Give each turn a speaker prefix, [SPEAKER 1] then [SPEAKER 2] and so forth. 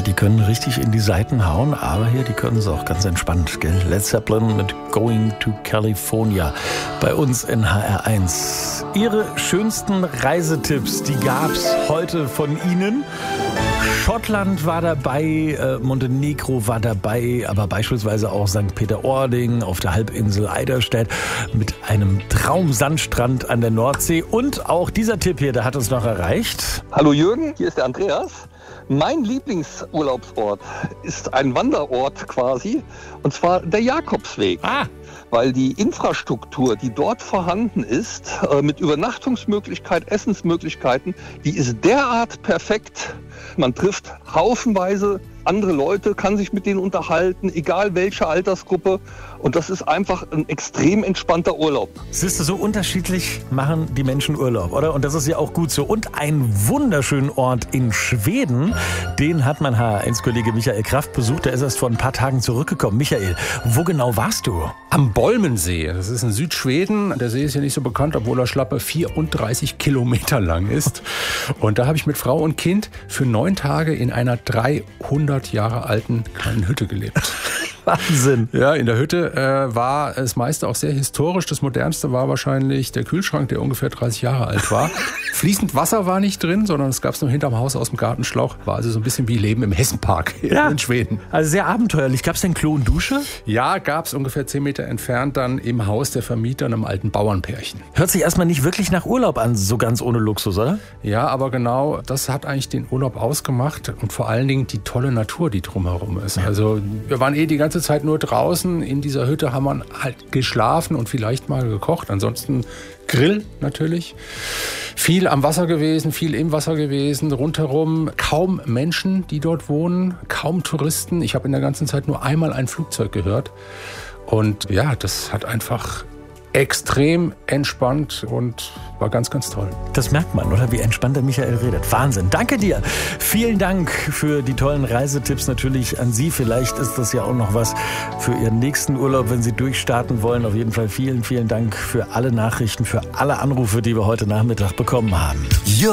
[SPEAKER 1] die können richtig in die Seiten hauen, aber hier, die können es auch ganz entspannt, gell? Led Zeppelin mit Going to California bei uns in HR1. Ihre schönsten Reisetipps, die gab's heute von Ihnen. Schottland war dabei, Montenegro war dabei, aber beispielsweise auch St. Peter-Ording auf der Halbinsel Eiderstedt mit einem Traumsandstrand an der Nordsee. Und auch dieser Tipp hier, der hat uns noch erreicht.
[SPEAKER 2] Hallo Jürgen, hier ist der Andreas. Mein Lieblingsurlaubsort ist ein Wanderort quasi, und zwar der Jakobsweg. Weil die Infrastruktur, die dort vorhanden ist, mit Übernachtungsmöglichkeit, Essensmöglichkeiten, die ist derart perfekt. Man trifft haufenweise andere Leute, kann sich mit denen unterhalten, egal welche Altersgruppe. Und das ist einfach ein extrem entspannter Urlaub.
[SPEAKER 1] Siehst du, so unterschiedlich machen die Menschen Urlaub, oder? Und das ist ja auch gut so. Und einen wunderschönen Ort in Schweden, den hat mein HR1-Kollege Michael Kraft besucht. Der ist erst vor ein paar Tagen zurückgekommen. Michael, wo genau warst du?
[SPEAKER 3] Am Bolmensee. Das ist in Südschweden. Der See ist ja nicht so bekannt, obwohl er schlappe 34 Kilometer lang ist. Und da habe ich mit Frau und Kind für 9 Tage in einer 300 Jahre alten kleinen Hütte gelebt.
[SPEAKER 1] Wahnsinn.
[SPEAKER 3] Ja, in der Hütte war das meiste auch sehr historisch. Das modernste war wahrscheinlich der Kühlschrank, der ungefähr 30 Jahre alt war. Fließend Wasser war nicht drin, sondern es gab es nur hinterm Haus aus dem Gartenschlauch. War also so ein bisschen wie Leben im Hessenpark in Schweden.
[SPEAKER 1] Also sehr abenteuerlich. Gab es denn Klo und Dusche?
[SPEAKER 3] Ja, gab es ungefähr 10 Meter entfernt dann im Haus der Vermieter, einem alten Bauernpärchen.
[SPEAKER 1] Hört sich erstmal nicht wirklich nach Urlaub an, so ganz ohne Luxus, oder?
[SPEAKER 3] Ja, aber genau das hat eigentlich den Urlaub ausgemacht und vor allen Dingen die tolle Natur, die drumherum ist. Also wir waren die ganze Zeit nur draußen. In dieser Hütte haben wir halt geschlafen und vielleicht mal gekocht. Ansonsten Grill natürlich. Viel am Wasser gewesen, viel im Wasser gewesen, rundherum kaum Menschen, die dort wohnen, kaum Touristen. Ich habe in der ganzen Zeit nur einmal ein Flugzeug gehört. Und ja, das hat einfach extrem entspannt und war ganz, ganz toll.
[SPEAKER 1] Das merkt man, oder? Wie entspannt der Michael redet. Wahnsinn. Danke dir. Vielen Dank für die tollen Reisetipps natürlich an Sie. Vielleicht ist das ja auch noch was für Ihren nächsten Urlaub, wenn Sie durchstarten wollen. Auf jeden Fall vielen, vielen Dank für alle Nachrichten, für alle Anrufe, die wir heute Nachmittag bekommen haben.